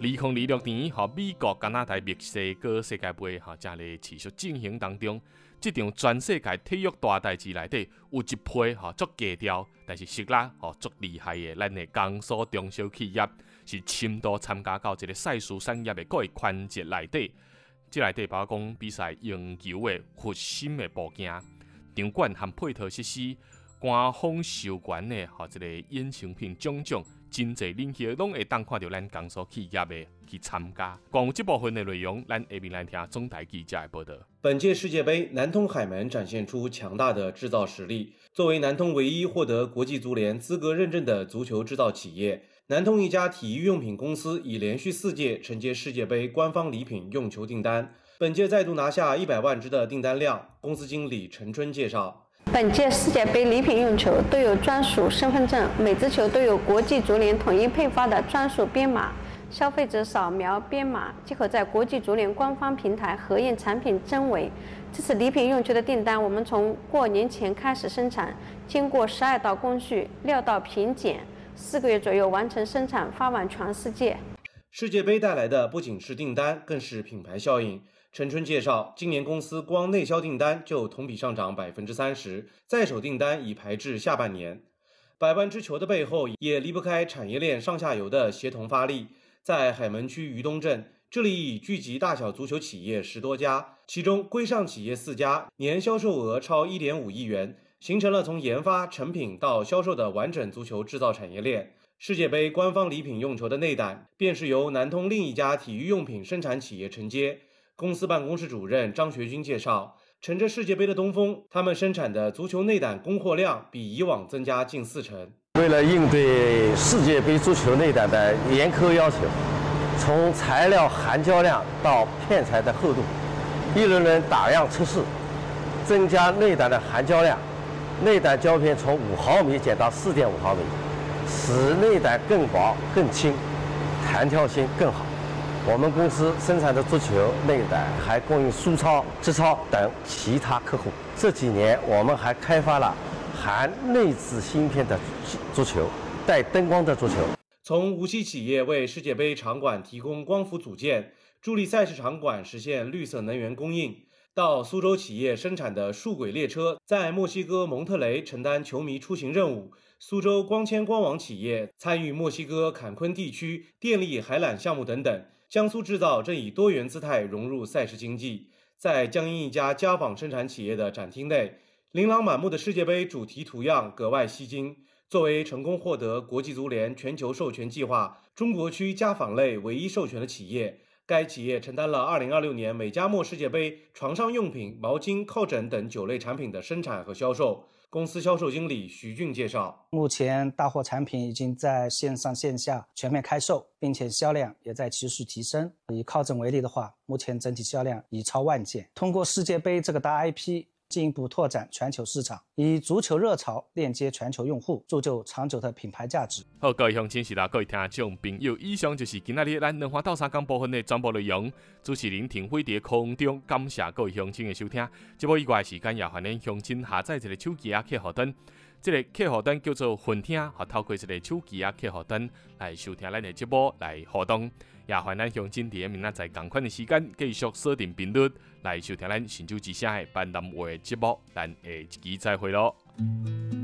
2026年，美国、加拿大、墨西哥世界杯正咧持续进行当中。这场全世界体育大代志内底，有一批足低调，但是实力足厉害的咱的江苏中小企业，是深度参加到这个赛事产业的各个环节内底。这内底包括讲比赛赢球的核心的部件、场馆和配套设施、官方授权的这个衍生品种种。真侪领域拢会当看到咱江苏企业的去参加。关于这部分的内容，咱下面来听中台记者的报道。 本届世界杯，南通海门展现出强大的制造实力。作为南通唯一获得国际足联资格认证的足球制造企业，南通一家体育用品公司已连续4届承接世界杯官方礼品用球订单。本届再度拿下100万只的订单量。公司经理陈春介绍。 本届世界杯礼品用球都有专属身份证，每只球都有国际足联统一配发的专属编码，消费者扫描编码即可在国际足联官方平台核验产品真伪。这次礼品用球的订单，我们从过年前开始生产，经过12道工序，6道品检，4个月左右完成生产，发往全世界。 世界杯带来的不仅是订单，更是品牌效应。陈春介绍，今年公司光内销订单就同比上涨30%，在手订单已排至下半年。100万只球的背后，也离不开产业链上下游的协同发力。在海门区渔东镇，这里已聚集大小足球企业10多家，其中规上企业4家，年销售额超1.5亿元，形成了从研发、成品到销售的完整足球制造产业链。世界杯官方礼品用球的内胆，便是由南通另一家体育用品生产企业承接。公司办公室主任张学军介绍，乘着世界杯的东风，他们生产的足球内胆供货量比以往增加近40%。 为了应对世界杯足球内胆的严苛要求，从材料含胶量到片材的厚度，一轮轮打样测试，增加内胆的含胶量，内胆胶片从5毫米减到4.5毫米，使内胆更薄更轻，弹跳性更好。我们公司生产的足球内胆还供应苏超、直超等其他客户。这几年，我们还开发了含内置芯片的足球，带灯光的足球。 从无锡企业为世界杯场馆提供光伏组件，助力赛事场馆实现绿色能源供应，到苏州企业生产的数轨列车在墨西哥蒙特雷承担球迷出行任务，苏州光纤光网企业参与墨西哥坎昆地区电力海缆项目等等。江苏制造正以多元姿态融入赛事经济。在江阴一家家纺生产企业的展厅内，琳琅满目的世界杯主题图样格外吸睛。作为成功获得国际足联全球授权计划中国区家纺类唯一授权的企业，该企业承担了2026年美加墨世界杯床上用品、毛巾、靠枕等9类产品的生产和销售。公司销售经理徐俊介绍， 目前大货产品已经在线上线下全面开售，并且销量也在持续提升。以靠枕为例的话，目前整体销量已超1万件。通过世界杯这个大 IP，进一步拓展全球市场，以足球热潮链接全球用户，铸就长久的品牌价值。 好，各位乡亲、是啦，各位听众朋友，以上就是今仔日咱两花斗三讲部分的全部内容。主持人庭辉在空中感谢各位乡亲的收听。节目以外的时间也欢迎乡亲下载一个手机客户端，这个客户端叫做混听，透过这个手机客户端来收听咱的节目来互动。也欢迎乡亲在明仔载同款的时间继续锁定频率来收听咱神州之声的闽南话节目。咱下一期再会咯。